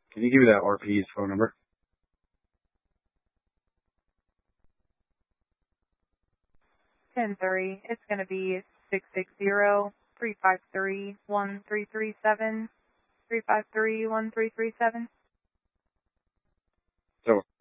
Can you give me that RP's phone number? 10-3. It's going to be 660-353-1337. 353-1337. So